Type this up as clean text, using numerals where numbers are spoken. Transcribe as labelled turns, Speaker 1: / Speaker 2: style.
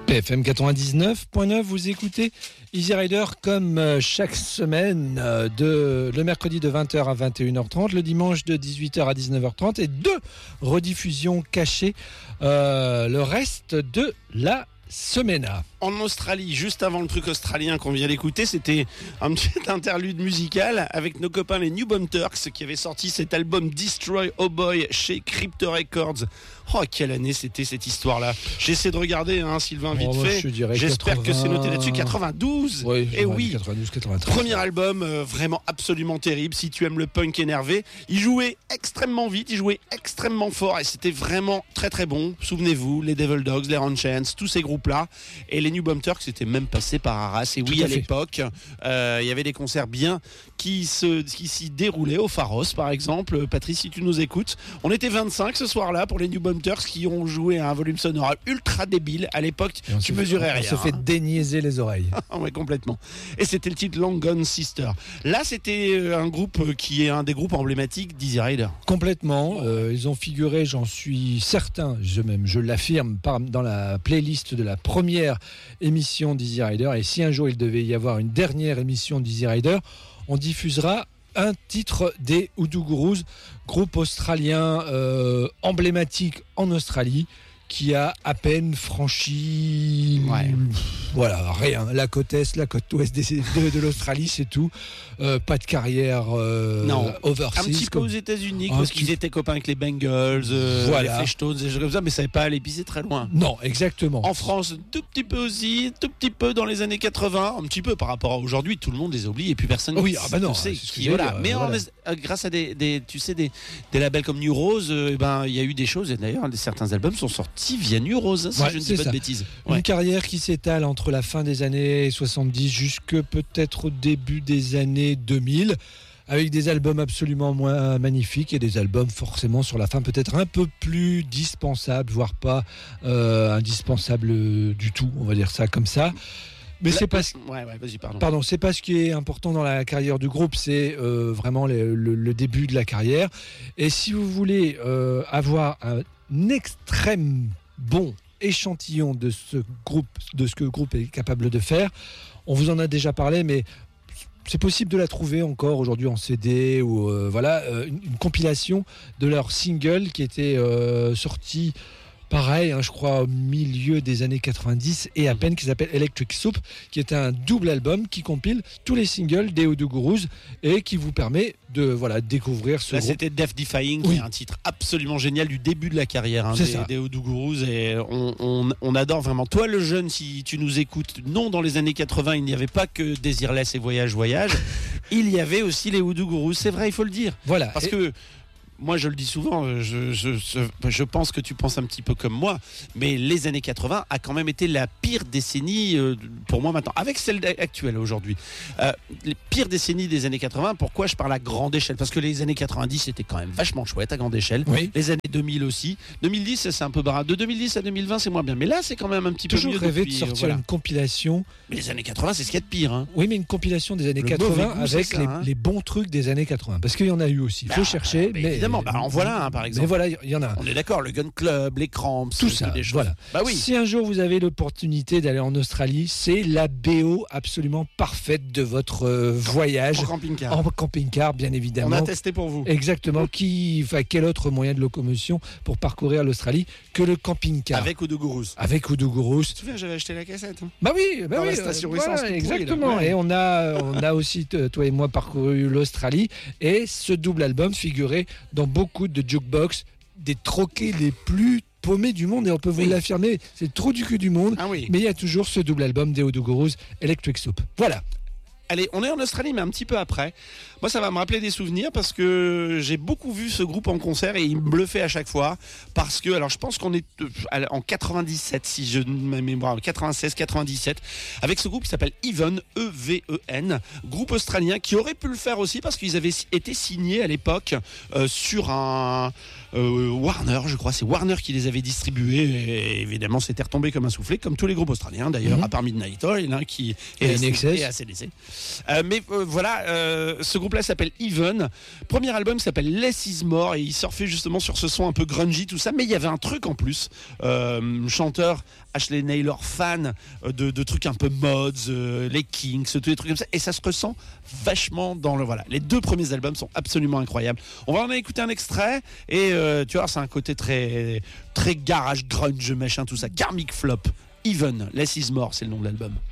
Speaker 1: BFM 99.9, vous écoutez Easy Rider comme chaque semaine, le mercredi de 20h à 21h30, le dimanche de 18h à 19h30 et 2 rediffusions cachées le reste de la semaine.
Speaker 2: En Australie, juste avant le truc australien qu'on vient d'écouter, c'était un petit interlude musical avec nos copains les New Bomb Turks qui avaient sorti cet album Destroy Oh Boy chez Crypto Records. Oh, quelle année c'était cette histoire-là. J'essaie de regarder, Sylvain, vite fait. J'espère 80... que c'est noté là-dessus. 92.
Speaker 1: Oui,
Speaker 2: et oui,
Speaker 1: 92, 93.
Speaker 2: Premier album vraiment absolument terrible. Si tu aimes le punk énervé, il jouait extrêmement vite, il jouait extrêmement fort et c'était vraiment très très bon. Souvenez-vous, les Devil Dogs, les Ranchands, tous ces groupes-là. Et les New Bomb Turks étaient même passés par Arras. Et oui, à l'époque, il y avait des concerts bien qui s'y déroulaient au Pharos, par exemple. Patrice, si tu nous écoutes, on était 25 ce soir-là pour les New Bomb Turks qui ont joué à un volume sonore ultra débile. À l'époque, tu mesurais rien.
Speaker 1: On se fait déniaiser les oreilles.
Speaker 2: Ouais, complètement. Et c'était le titre Long Gone Sister. Là, c'était un groupe qui est un des groupes emblématiques d'Easy Rider.
Speaker 1: Complètement. Ils ont figuré, j'en suis certain, je l'affirme, dans la playlist de la première émission d'Easy Rider. Et si un jour il devait y avoir une dernière émission d'Easy Rider, on diffusera un titre des Hoodoo Gurus, groupe australien emblématique en Australie, qui a à peine franchi rien, la côte est, la côte ouest de l'Australie, c'est tout. Pas de carrière overseas.
Speaker 2: Un petit peu aux États-Unis parce qu'ils étaient copains avec les Bengals, les Fleshtones, des choses comme ça, mais ça n'avait pas aller pisser très loin.
Speaker 1: Non, exactement.
Speaker 2: En France, tout petit peu aussi, tout petit peu dans les années 80, un petit peu par rapport à aujourd'hui, tout le monde les oublie et puis personne ne sait qui. Mais grâce à des labels comme New Rose, il y a eu des choses et d'ailleurs certains albums sont sortis via New Rose, si je ne dis pas de bêtises.
Speaker 1: Une carrière qui s'étale entre la fin des années 70 jusque peut-être au début des années 2000, avec des albums absolument moins magnifiques et des albums forcément sur la fin peut-être un peu plus dispensables, voire pas indispensables du tout, on va dire ça comme ça. Mais c'est pas c'est pas ce qui est important dans la carrière du groupe, c'est vraiment le début de la carrière. Et si vous voulez avoir un extrême bon échantillon de ce que le groupe est capable de faire, on vous en a déjà parlé, mais c'est possible de la trouver encore aujourd'hui en CD ou une compilation de leur single qui était sorti pareil, je crois au milieu des années 90 et à peine, qui s'appelle Electric Soup, qui est un double album qui compile tous les singles des Hoodoo Gurus et qui vous permet de découvrir ce groupe.
Speaker 2: C'était Death Defying, qui est un titre absolument génial du début de la carrière des Hoodoo Gurus, et on adore vraiment. Toi le jeune, si tu nous écoutes, non, dans les années 80 il n'y avait pas que Desireless et Voyage il y avait aussi les Hoodoo Gurus, c'est vrai, il faut le dire. Voilà. Parce que moi, je le dis souvent, je pense que tu penses un petit peu comme moi, mais les années 80 a quand même été la pire décennie pour moi maintenant, avec celle actuelle aujourd'hui. Les pires décennies des années 80, pourquoi je parle à grande échelle ? Parce que les années 90, c'était quand même vachement chouette à grande échelle. Oui. Les années 2000 aussi. 2010, c'est un peu barré. De 2010 à 2020, c'est moins bien. Mais là, c'est quand même un petit peu mieux.
Speaker 1: Toujours rêvé de sortir une compilation.
Speaker 2: Mais les années 80, c'est ce qu'il y a de pire.
Speaker 1: Oui, mais une compilation des années 80 avec les bons trucs des années 80. Parce qu'il y en a eu aussi. Il faut chercher. Mais évidemment.
Speaker 2: En voilà un par exemple.
Speaker 1: Mais voilà, il y en a.
Speaker 2: On est d'accord, le Gun Club, les Cramps,
Speaker 1: tout ça.
Speaker 2: Des choses.
Speaker 1: Voilà. Si un jour vous avez l'opportunité d'aller en Australie, c'est la BO absolument parfaite de votre voyage.
Speaker 2: En camping-car.
Speaker 1: En camping-car, bien évidemment.
Speaker 2: On a testé pour vous.
Speaker 1: Exactement. Quel autre moyen de locomotion pour parcourir l'Australie que le camping-car ?
Speaker 2: Avec Hoodoo Gurus.
Speaker 1: Tu
Speaker 2: te souviens, j'avais acheté la cassette.
Speaker 1: Dans la
Speaker 2: station essence.
Speaker 1: Exactement.
Speaker 2: Pourri,
Speaker 1: et on a aussi, toi et moi, parcouru l'Australie. Et ce double album figurait dans beaucoup de jukebox, des troquets les plus paumés du monde, et on peut vous l'affirmer, c'est trop du cul du monde. Mais il y a toujours ce double album des Hoodoo Gurus, Electric Soup. Voilà.
Speaker 2: Allez, on est en Australie, mais un petit peu après. Moi, ça va me rappeler des souvenirs parce que j'ai beaucoup vu ce groupe en concert et il me bluffait à chaque fois. Parce que, alors, je pense qu'on est en 97, si je ma mémoire, 96, 97, avec ce groupe qui s'appelle Even, E-V-E-N, groupe australien qui aurait pu le faire aussi parce qu'ils avaient été signés à l'époque sur un Warner, je crois. C'est Warner qui les avait distribués et évidemment, c'était retombé comme un soufflé, comme tous les groupes australiens d'ailleurs, à part Midnight Oil, qui est
Speaker 1: NXS
Speaker 2: et ACDC. Mais voilà, ce groupe-là s'appelle Even. Premier album s'appelle Less Is More et il surfait justement sur ce son un peu grungy, tout ça. Mais il y avait un truc en plus. Chanteur Ashley Naylor, fan de trucs un peu mods, les Kings, tous les trucs comme ça. Et ça se ressent vachement dans le... Voilà, les 2 premiers albums sont absolument incroyables. On va en écouter un extrait et tu vois, c'est un côté très, très garage, grunge, machin, tout ça. Karmic Flop, Even, Less Is More, c'est le nom de l'album.